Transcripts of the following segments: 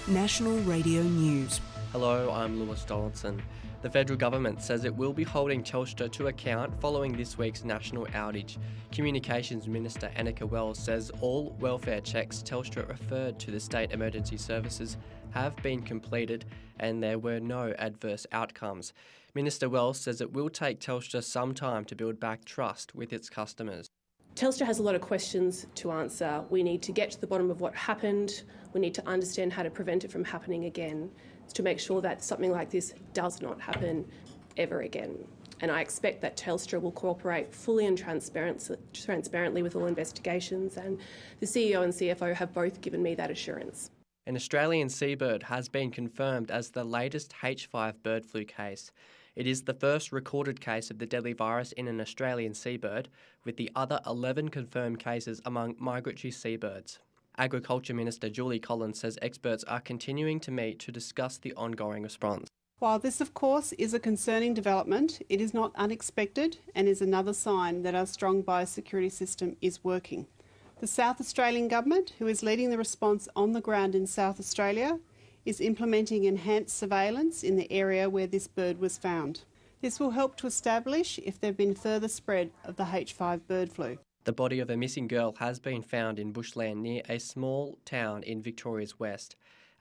National Radio News. Hello, I'm Lewis Donaldson. The federal government says it will be holding Telstra to account following this week's national outage. Communications Minister Anika Wells says all welfare checks Telstra referred to the state emergency services have been completed and there were no adverse outcomes. Minister Wells says it will take Telstra some time to build back trust with its customers. Telstra has a lot of questions to answer. We need to get to the bottom of what happened. We need to understand how to prevent it from happening again, to make sure that something like this does not happen ever again. And I expect that Telstra will cooperate fully and transparently with all investigations, and the CEO and CFO have both given me that assurance. An Australian seabird has been confirmed as the latest H5 bird flu case. It is the first recorded case of the deadly virus in an Australian seabird, with the other 11 confirmed cases among migratory seabirds. Agriculture Minister Julie Collins says experts are continuing to meet to discuss the ongoing response. While this, of course, is a concerning development, it is not unexpected and is another sign that our strong biosecurity system is working. The South Australian Government, who is leading the response on the ground in South Australia, is implementing enhanced surveillance in the area where this bird was found. This will help to establish if there have been further spread of the H5 bird flu. The body of a missing girl has been found in bushland near a small town in Victoria's west.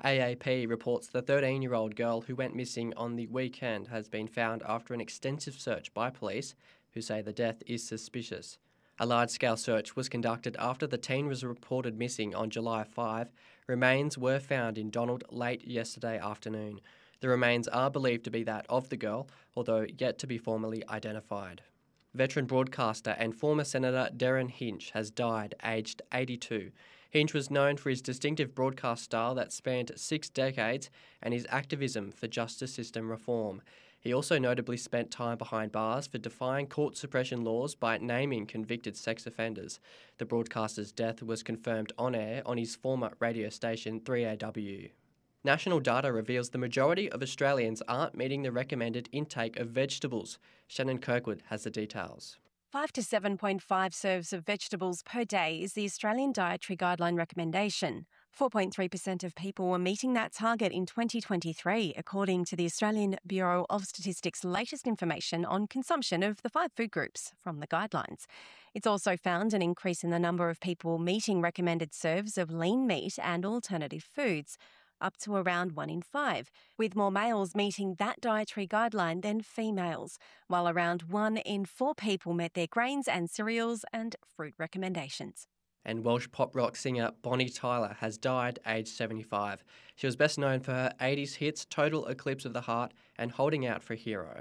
AAP reports the 13-year-old girl who went missing on the weekend has been found after an extensive search by police, who say the death is suspicious. A large-scale search was conducted after the teen was reported missing on July 5. Remains were found in Donald late yesterday afternoon. The remains are believed to be that of the girl, although yet to be formally identified. Veteran broadcaster and former Senator Derryn Hinch has died, aged 82. Hinch was known for his distinctive broadcast style that spanned 6 decades and his activism for justice system reform. He also notably spent time behind bars for defying court suppression laws by naming convicted sex offenders. The broadcaster's death was confirmed on air on his former radio station 3AW. National data reveals the majority of Australians aren't meeting the recommended intake of vegetables. Shannon Kirkwood has the details. 5 to 7.5 serves of vegetables per day is the Australian Dietary Guideline recommendation. 4.3% of people were meeting that target in 2023, according to the Australian Bureau of Statistics' latest information on consumption of the 5 food groups from the guidelines. It's also found an increase in the number of people meeting recommended serves of lean meat and alternative foods, up to around 1 in 5, with more males meeting that dietary guideline than females, while around 1 in 4 people met their grains and cereals and fruit recommendations. And Welsh pop rock singer Bonnie Tyler has died aged 75. She was best known for her 80s hits Total Eclipse of the Heart and Holding Out for a Hero.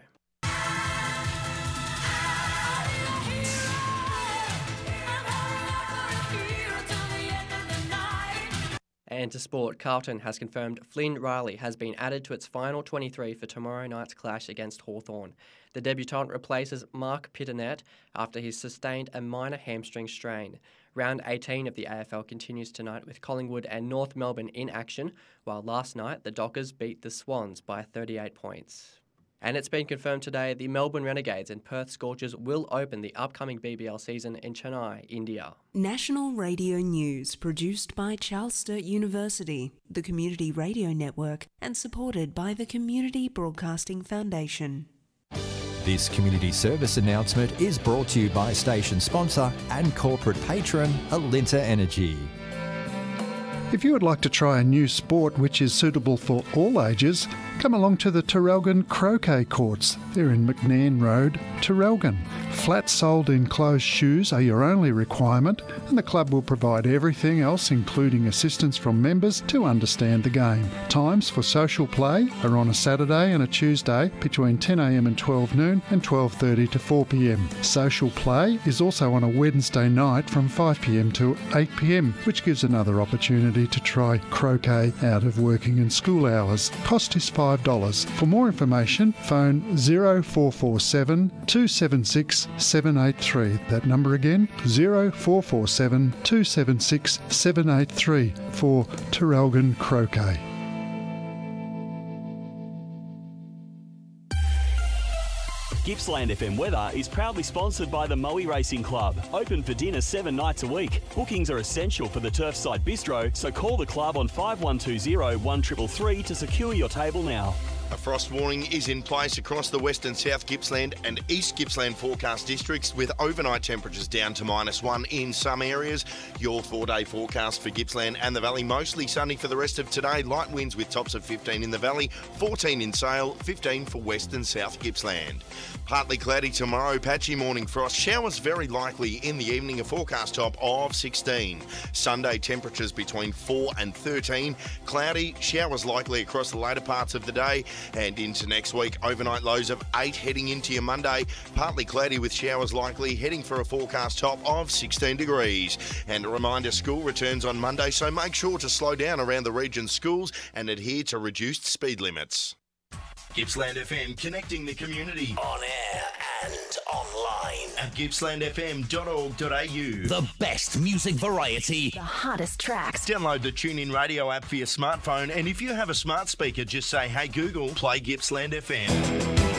And to sport, Carlton has confirmed Flynn Riley has been added to its final 23 for tomorrow night's clash against Hawthorn. The debutant replaces Mark Pitternet after he's sustained a minor hamstring strain. Round 18 of the AFL continues tonight with Collingwood and North Melbourne in action, while last night the Dockers beat the Swans by 38 points. And it's been confirmed today the Melbourne Renegades and Perth Scorchers will open the upcoming BBL season in Chennai, India. National Radio News, produced by Charles Sturt University, the Community Radio Network, and supported by the Community Broadcasting Foundation. This community service announcement is brought to you by station sponsor and corporate patron Alinta Energy. If you would like to try a new sport which is suitable for all ages, come along to the Traralgon Croquet Courts. They're in McNairn Road, Traralgon. Flat-soled enclosed shoes are your only requirement, and the club will provide everything else, including assistance from members, to understand the game. Times for social play are on a Saturday and a Tuesday between 10 a.m. and 12 noon and 12:30 to 4 p.m. Social play is also on a Wednesday night from 5 p.m. to 8 p.m, which gives another opportunity to try croquet out of working and school hours. Cost is $5. For more information, phone 0447 276 783. That number again, 0447 276 783 for Traralgon Croquet. Gippsland FM weather is proudly sponsored by the Moe Racing Club. Open for dinner 7 nights a week. Bookings are essential for the Turfside Bistro, so call the club on 5120 1333 to secure your table now. A frost warning is in place across the West and South Gippsland and East Gippsland forecast districts, with overnight temperatures down to -1 in some areas. Your 4-day forecast for Gippsland and the Valley: mostly sunny for the rest of today. Light winds with tops of 15 in the Valley, 14 in Sale, 15 for West and South Gippsland. Partly cloudy tomorrow, patchy morning frost. Showers very likely in the evening, a forecast top of 16. Sunday temperatures between 4 and 13. Cloudy, showers likely across the later parts of the day. And into next week, overnight lows of 8 heading into your Monday. Partly cloudy with showers likely, heading for a forecast top of 16 degrees. And a reminder, school returns on Monday, so make sure to slow down around the region's schools and adhere to reduced speed limits. Gippsland FM, connecting the community. On air and online at gippslandfm.org.au. The best music variety. The hottest tracks. Download the TuneIn Radio app for your smartphone, and if you have a smart speaker, just say, "Hey Google, play Gippsland FM."